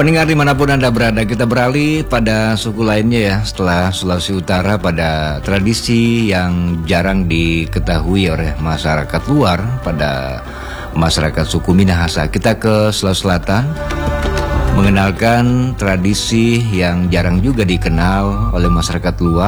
Pendengar dimanapun Anda berada, kita beralih pada suku lainnya ya. Setelah Sulawesi Utara, pada tradisi yang jarang diketahui oleh masyarakat luar, pada masyarakat suku Minahasa. Kita ke Sulawesi Selatan, mengenalkan tradisi yang jarang juga dikenal oleh masyarakat luar.